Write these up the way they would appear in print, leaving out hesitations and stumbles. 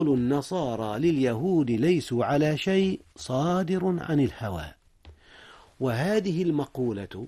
النصارى لليهود ليسوا على شيء صادر عن الهوى. وهذه المقولة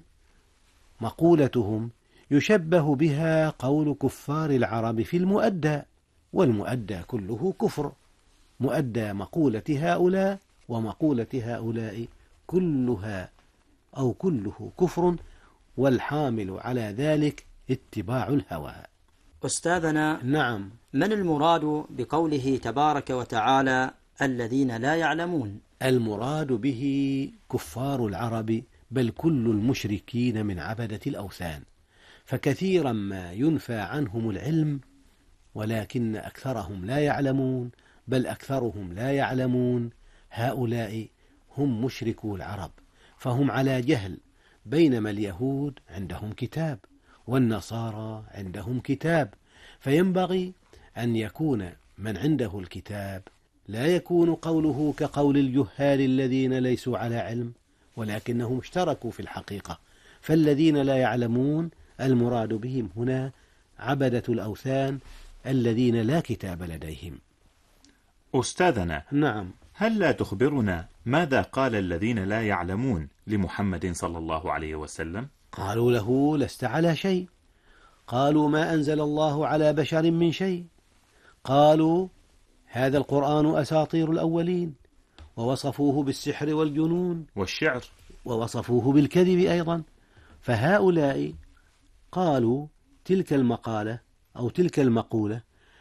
مقولتهم يشبه بها قول كفار العرب في المؤدى، والمؤدى كله كفر. مؤدى مقولة هؤلاء ومقولة هؤلاء كلها أو كله كفر، والحامل على ذلك اتباع الهوى. أستاذنا، نعم. من المراد بقوله تبارك وتعالى الذين لا يعلمون؟ المراد به كفار العرب، بل كل المشركين من عبدة الأوثان، فكثيرا ما ينفى عنهم العلم، ولكن أكثرهم لا يعلمون، بل أكثرهم لا يعلمون. هؤلاء هم مشركو العرب، فهم على جهل، بينما اليهود عندهم كتاب والنصارى عندهم كتاب، فينبغي أن يكون من عنده الكتاب لا يكون قوله كقول الجهال الذين ليسوا على علم، ولكنهم اشتركوا في الحقيقة. فالذين لا يعلمون المراد بهم هنا عبدة الأوثان الذين لا كتاب لديهم. أستاذنا، نعم. هل لا تخبرنا ماذا قال الذين لا يعلمون لمحمد صلى الله عليه وسلم؟ قالوا له لست على شيء، قالوا ما أنزل الله على بشر من شيء، قالوا هذا القرآن أساطير الأولين، ووصفوه بالسحر والجنون والشعر، ووصفوه بالكذب أيضا. فهؤلاء قالوا تلك المقالة أو تلك المقولة،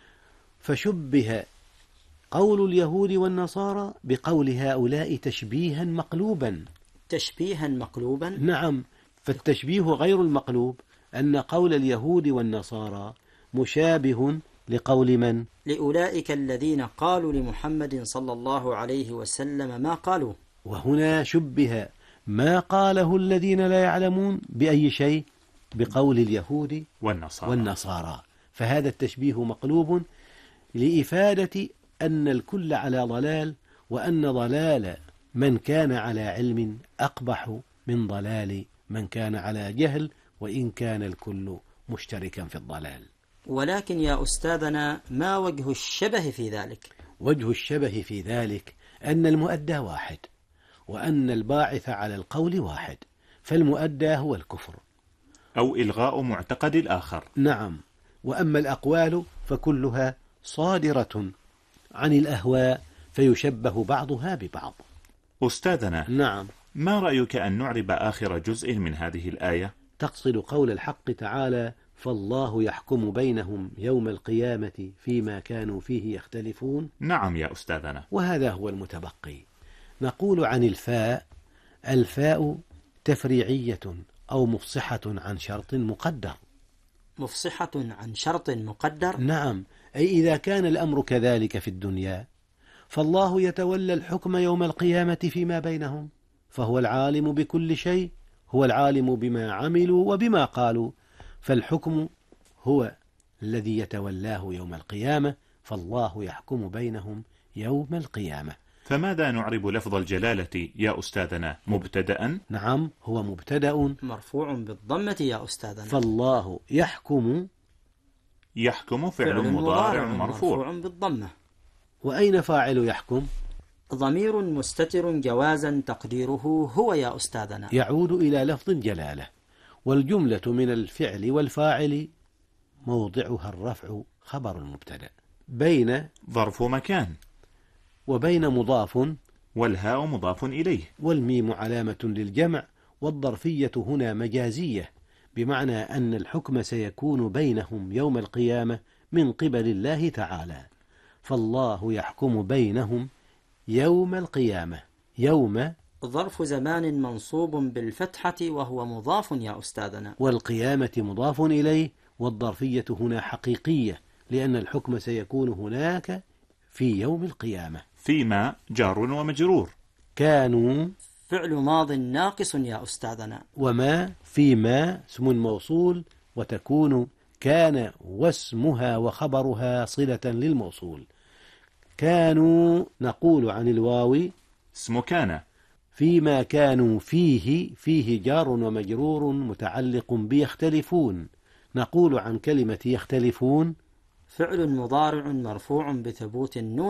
فشبه قول اليهود والنصارى بقول هؤلاء تشبيها مقلوبا. تشبيها مقلوبا؟ نعم. فالتشبيه غير المقلوب أن قول اليهود والنصارى مشابه لقول من؟ لأولئك الذين قالوا لمحمد صلى الله عليه وسلم ما قالوا. وهنا شبه ما قاله الذين لا يعلمون بأي شيء؟ بقول اليهود والنصارى. فهذا التشبيه مقلوب لإفادة أن الكل على ضلال، وأن ضلال من كان على علم أقبح من ضلال من كان على جهل، وإن كان الكل مشتركا في الضلال. ولكن يا أستاذنا، ما وجه الشبه في ذلك؟ وجه الشبه في ذلك أن المؤدى واحد، وأن الباعث على القول واحد، فالمؤدى هو الكفر أو إلغاء معتقد الآخر. نعم. وأما الأقوال فكلها صادرة عن الأهواء، فيشبه بعضها ببعض. أستاذنا، نعم. ما رأيك أن نعرب آخر جزء من هذه الآية؟ تقصد قول الحق تعالى فالله يحكم بينهم يوم القيامة فيما كانوا فيه يختلفون؟ نعم يا أستاذنا. وهذا هو المتبقي. نقول عن الفاء: الفاء تفريعية أو مفصحة عن شرط مقدر. مفصحة عن شرط مقدر؟ نعم. أي إذا كان الأمر كذلك في الدنيا، فالله يتولى الحكم يوم القيامة فيما بينهم، فهو العالم بكل شيء، هو العالم بما عملوا وبما قالوا، فالحكم هو الذي يتولاه يوم القيامة، فالله يحكم بينهم يوم القيامة. فماذا نعرب لفظ الجلالة يا أستاذنا؟ مبتدأ؟ نعم، هو مبتدأ مرفوع بالضمة يا أستاذنا. فالله يحكم فعل مضارع مرفوع بالضمة. وأين فاعل يحكم؟ ضمير مستتر جوازا تقديره هو يا أستاذنا. يعود إلى لفظ جلالة، والجملة من الفعل والفاعل موضعها الرفع خبر المبتدأ، بين ظرف مكان، وبين مضاف، والهاء مضاف إليه، والميم علامة للجمع، والظرفية هنا مجازية، بمعنى أن الحكم سيكون بينهم يوم القيامة من قبل الله تعالى، فالله يحكم بينهم يوم القيامة. يوم ظرف زمان منصوب بالفتحة وهو مضاف يا أستاذنا، والقيامة مضاف إليه، والظرفية هنا حقيقية، لأن الحكم سيكون هناك في يوم القيامة. فيما جار ومجرور، كانوا فعل ماض ناقص يا أستاذنا، وما فيما اسم موصول، وتكون كان واسمها وخبرها صلة للموصول. كانوا نقول عن الواو اسم كان، فيما كانوا فيه جار ومجرور متعلق بيختلفون. نقول عن كلمة يختلفون فعل مضارع مرفوع بثبوت النون